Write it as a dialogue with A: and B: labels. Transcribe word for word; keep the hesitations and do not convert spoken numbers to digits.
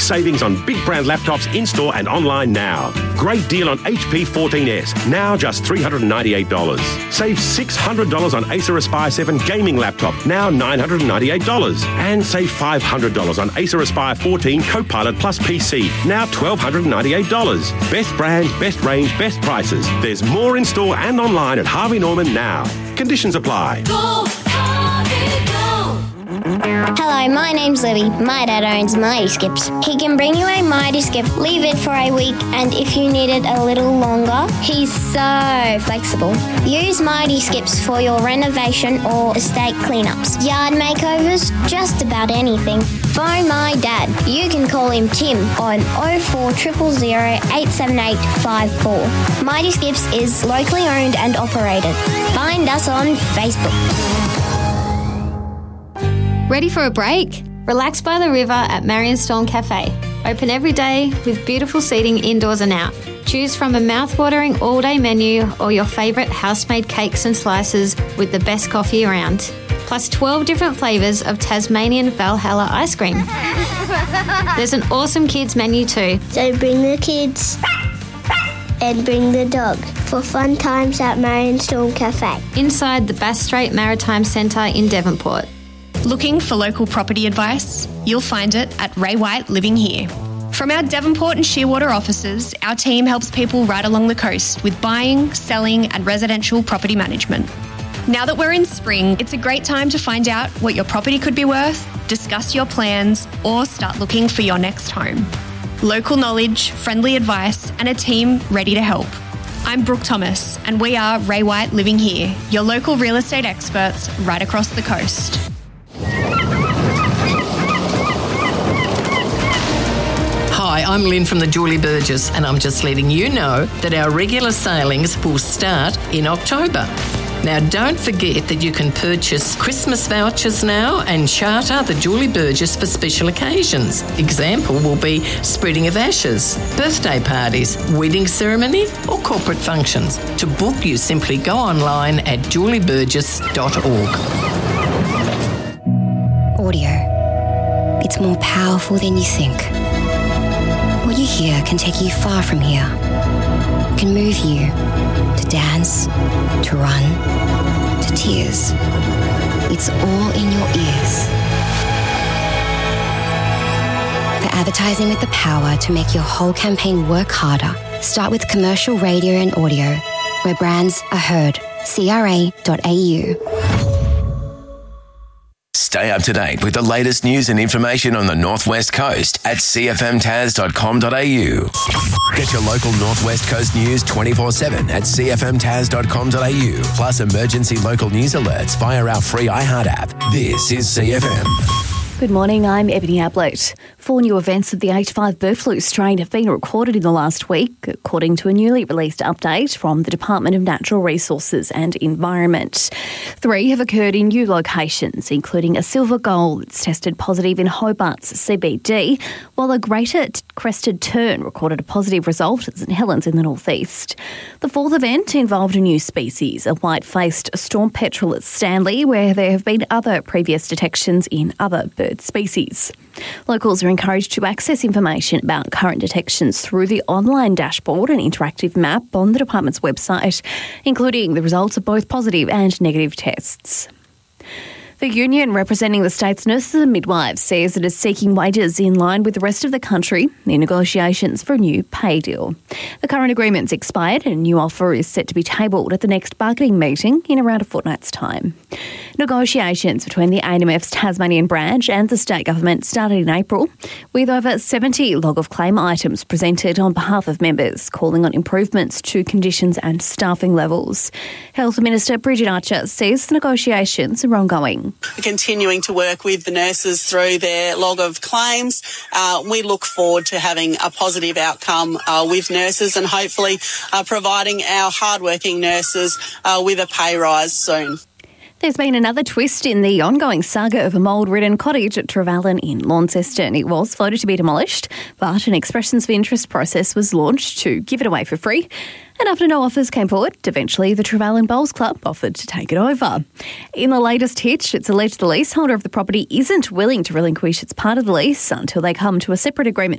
A: savings on big brand laptops in-store and online now. Great deal on H P fourteen S, now just three hundred ninety-eight dollars. Save six hundred dollars on Acer Aspire seven gaming laptop, now nine hundred ninety-eight dollars. And save five hundred dollars on Acer Aspire fourteen Copilot Plus P C, now one thousand two hundred ninety-eight dollars. Best brands, best range, best prices. There's more in-store and online at Harvey Norman now. Conditions apply.
B: Go, Harvey, go.
C: Hello, my name's Libby. My dad owns Mighty Skips. He can bring you a Mighty Skip, leave it for a week, and if you need it a little longer, he's so flexible. Use Mighty Skips for your renovation or estate cleanups, yard makeovers, just about anything. Phone my dad. You can call him Tim on oh four zero zero zero eight seven eight five four. Mighty Skips is locally owned and operated. Find us on Facebook.
D: Ready for a break? Relax by the river at Marion Storm Cafe. Open every day with beautiful seating indoors and out. Choose from a mouth-watering all-day menu or your favourite house-made cakes and slices with the best coffee around. Plus twelve different flavours of Tasmanian Valhalla ice cream. There's an awesome kids menu too.
C: So bring the kids and bring the dog for fun times at Marion Storm Cafe.
D: Inside the Bass Strait Maritime Centre in Devonport.
E: Looking for local property advice? You'll find it at Ray White Living Here. From our Devonport and Shearwater offices, our team helps people right along the coast with buying, selling and residential property management. Now that we're in spring, it's a great time to find out what your property could be worth, discuss your plans or start looking for your next home. Local knowledge, friendly advice and a team ready to help. I'm Brooke Thomas and we are Ray White Living Here, your local real estate experts right across the coast.
F: Hi, I'm Lynn from the Julie Burgess and I'm just letting you know that our regular sailings will start in October. Now don't forget that you can purchase Christmas vouchers now and charter the Julie Burgess for special occasions. Example will be spreading of ashes, birthday parties, wedding ceremony or corporate functions. To book you simply go online at julie burgess dot org.
G: Audio. It's more powerful than you think. What you hear can take you far from here. It can move you to dance, to run, to tears. It's all in your ears. For advertising with the power to make your whole campaign work harder, start with commercial radio and audio, where brands are heard. C R A dot A U.
H: Stay up to date with the latest news and information on the Northwest Coast at c f m tas dot com dot a u. Get your local Northwest Coast news twenty-four seven at c f m tas dot com dot a u. Plus emergency local news alerts via our free iHeart app. This is C F M.
I: Good morning, I'm Ebony Ablett. Four new events of the H five bird flu strain have been recorded in the last week, according to a newly released update from the Department of Natural Resources and Environment. Three have occurred in new locations, including a silver gull that's tested positive in Hobart's C B D, while a greater crested tern recorded a positive result at St Helens in the northeast. The fourth event involved a new species, a white-faced storm petrel at Stanley, where there have been other previous detections in other bird species. Locals are encouraged to access information about current detections through the online dashboard and interactive map on the department's website, including the results of both positive and negative tests. The union representing the state's nurses and midwives says it is seeking wages in line with the rest of the country in negotiations for a new pay deal. The current agreement's expired and a new offer is set to be tabled at the next bargaining meeting in around a fortnight's time. Negotiations between the A N M F's Tasmanian branch and the state government started in April, with over seventy log of claim items presented on behalf of members, calling on improvements to conditions and staffing levels. Health Minister Bridget Archer says the negotiations are ongoing.
J: We're continuing to work with the nurses through their log of claims. Uh, we look forward to having a positive outcome uh, with nurses and hopefully uh, providing our hardworking nurses uh, with a pay rise soon.
I: There's been another twist in the ongoing saga of a mould-ridden cottage at Trevelyan in Launceston. It was voted to be demolished, but an expressions of interest process was launched to give it away for free. And after no offers came forward, eventually the Trevelyan Bowls Club offered to take it over. In the latest hitch, it's alleged the leaseholder of the property isn't willing to relinquish its part of the lease until they come to a separate agreement